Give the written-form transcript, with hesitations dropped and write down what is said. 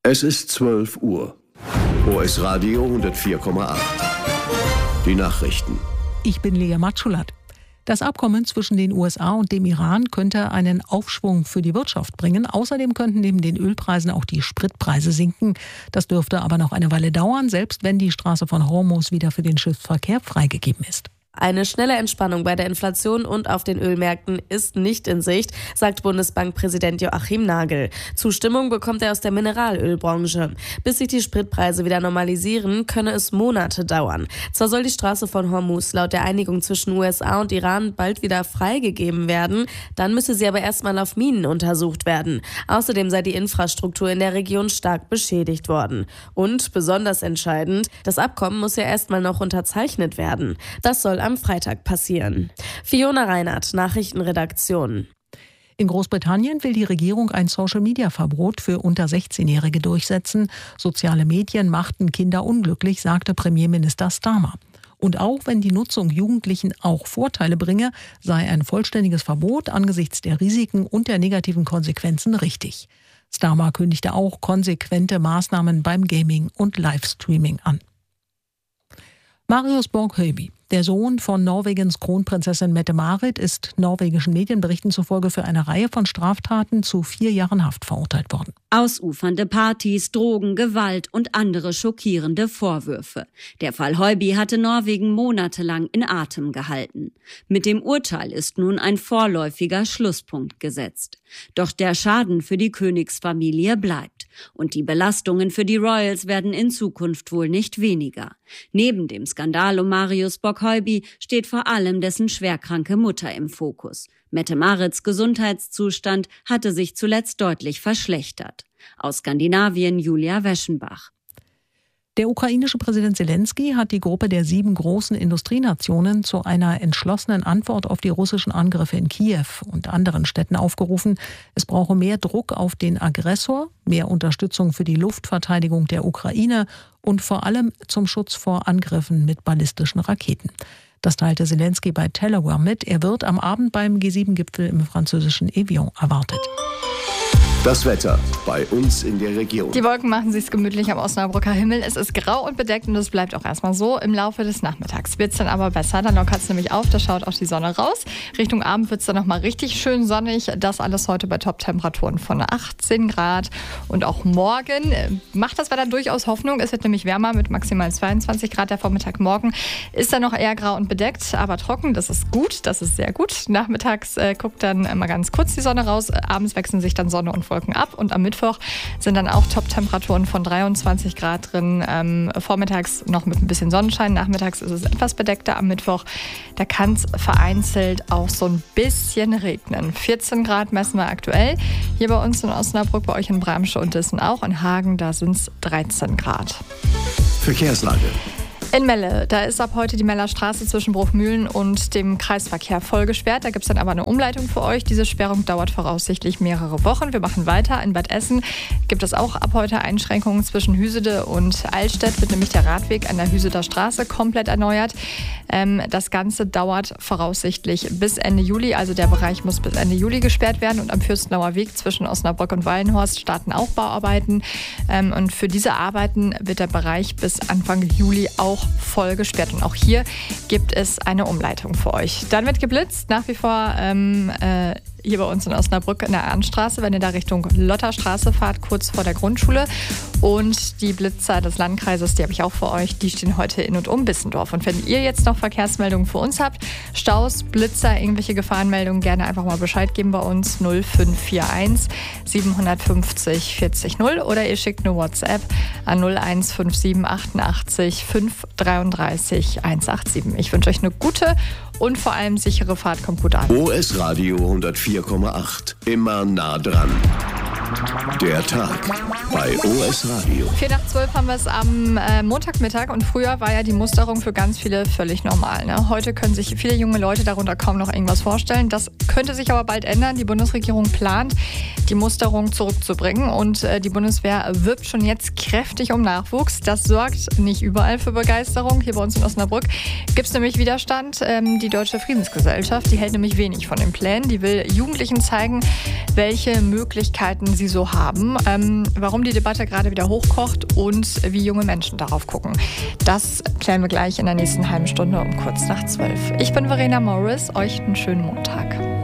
Es ist 12 Uhr. OS Radio 104,8. Die Nachrichten. Ich bin Lea Matschulat. Das Abkommen zwischen den USA und dem Iran könnte einen Aufschwung für die Wirtschaft bringen. Außerdem könnten neben den Ölpreisen auch die Spritpreise sinken. Das dürfte aber noch eine Weile dauern, selbst wenn die Straße von Hormuz wieder für den Schiffsverkehr freigegeben ist. Eine schnelle Entspannung bei der Inflation und auf den Ölmärkten ist nicht in Sicht, sagt Bundesbankpräsident Joachim Nagel. Zustimmung bekommt er aus der Mineralölbranche. Bis sich die Spritpreise wieder normalisieren, könne es Monate dauern. Zwar soll die Straße von Hormuz laut der Einigung zwischen USA und Iran bald wieder freigegeben werden, dann müsse sie aber erstmal auf Minen untersucht werden. Außerdem sei die Infrastruktur in der Region stark beschädigt worden. Und, besonders entscheidend, das Abkommen muss ja erstmal noch unterzeichnet werden. Das soll am Freitag passieren. Fiona Reinhardt, Nachrichtenredaktion. In Großbritannien will die Regierung ein Social-Media-Verbot für unter 16-Jährige durchsetzen. Soziale Medien machten Kinder unglücklich, sagte Premierminister Starmer. Und auch wenn die Nutzung Jugendlichen auch Vorteile bringe, sei ein vollständiges Verbot angesichts der Risiken und der negativen Konsequenzen richtig. Starmer kündigte auch konsequente Maßnahmen beim Gaming und Livestreaming an. Marius Borg-Høiby, der Sohn von Norwegens Kronprinzessin Mette-Marit, ist norwegischen Medienberichten zufolge für eine Reihe von Straftaten zu 4 Jahren Haft verurteilt worden. Ausufernde Partys, Drogen, Gewalt und andere schockierende Vorwürfe. Der Fall Høiby hatte Norwegen monatelang in Atem gehalten. Mit dem Urteil ist nun ein vorläufiger Schlusspunkt gesetzt. Doch der Schaden für die Königsfamilie bleibt. Und die Belastungen für die Royals werden in Zukunft wohl nicht weniger. Neben dem Skandal um Marius Borg-Høiby steht vor allem dessen schwerkranke Mutter im Fokus. Mette-Marits Gesundheitszustand hatte sich zuletzt deutlich verschlechtert. Aus Skandinavien Julia Weschenbach. Der ukrainische Präsident Zelensky hat die Gruppe der 7 großen Industrienationen zu einer entschlossenen Antwort auf die russischen Angriffe in Kiew und anderen Städten aufgerufen. Es brauche mehr Druck auf den Aggressor, mehr Unterstützung für die Luftverteidigung der Ukraine und vor allem zum Schutz vor Angriffen mit ballistischen Raketen. Das teilte Zelensky bei Telegram mit. Er wird am Abend beim G7-Gipfel im französischen Evian erwartet. Das Wetter bei uns in der Region. Die Wolken machen sich's gemütlich am Osnabrücker Himmel. Es ist grau und bedeckt und es bleibt auch erstmal so. Im Laufe des Nachmittags wird's dann aber besser. Dann lockert es nämlich auf, da schaut auch die Sonne raus. Richtung Abend wird's dann nochmal richtig schön sonnig. Das alles heute bei Top-Temperaturen von 18 Grad. Und auch morgen macht das Wetter durchaus Hoffnung. Es wird nämlich wärmer mit maximal 22 Grad. Der Vormittag morgen ist dann noch eher grau und bedeckt, aber trocken. Das ist gut, das ist sehr gut. Nachmittags guckt dann mal ganz kurz die Sonne raus. Abends wechseln sich dann Sonne und Wolken ab und am Mittwoch sind dann auch Top-Temperaturen von 23 Grad drin. Vormittags noch mit ein bisschen Sonnenschein, nachmittags ist es etwas bedeckter am Mittwoch. Da kann es vereinzelt auch so ein bisschen regnen. 14 Grad messen wir aktuell. Hier bei uns in Osnabrück, bei euch in Bramsche und Dissen auch. In Hagen, da sind es 13 Grad. Verkehrslage. In Melle, da ist ab heute die Meller Straße zwischen Bruchmühlen und dem Kreisverkehr voll gesperrt. Da gibt es dann aber eine Umleitung für euch. Diese Sperrung dauert voraussichtlich mehrere Wochen. Wir machen weiter. In Bad Essen gibt es auch ab heute Einschränkungen zwischen Hüsede und Altstedt. Wird nämlich der Radweg an der Hüseder Straße komplett erneuert. Das Ganze dauert voraussichtlich bis Ende Juli. Also der Bereich muss bis Ende Juli gesperrt werden. Und am Fürstenauer Weg zwischen Osnabrück und Wallenhorst starten auch Bauarbeiten. Und für diese Arbeiten wird der Bereich bis Anfang Juli auch voll gesperrt. Und auch hier gibt es eine Umleitung für euch. Dann wird geblitzt, nach wie vor hier bei uns in Osnabrück in der Arnstraße, wenn ihr da Richtung Lotterstraße fahrt, kurz vor der Grundschule. Und die Blitzer des Landkreises, die habe ich auch für euch, die stehen heute in und um Bissendorf. Und wenn ihr jetzt noch Verkehrsmeldungen für uns habt, Staus, Blitzer, irgendwelche Gefahrenmeldungen, gerne einfach mal Bescheid geben bei uns 0541 750 40 0 oder ihr schickt eine WhatsApp an 0157 88 533 187. Ich wünsche euch eine gute und vor allem sichere Fahrt. Kommt gut an. OS Radio 104,8. Immer nah dran. Der Tag bei OS Radio. 11:45 haben wir es am Montagmittag und früher war ja die Musterung für ganz viele völlig normal. Ne? Heute können sich viele junge Leute darunter kaum noch irgendwas vorstellen. Das könnte sich aber bald ändern. Die Bundesregierung plant, die Musterung zurückzubringen und die Bundeswehr wirbt schon jetzt kräftig um Nachwuchs. Das sorgt nicht überall für Begeisterung. Hier bei uns in Osnabrück gibt es nämlich Widerstand. Die Deutsche Friedensgesellschaft, die hält nämlich wenig von den Plänen. Die will Jugendlichen zeigen, welche Möglichkeiten Sie so haben, warum die Debatte gerade wieder hochkocht und wie junge Menschen darauf gucken. Das klären wir gleich in der nächsten halben Stunde um kurz nach 12. Ich bin Verena Morris, euch einen schönen Montag.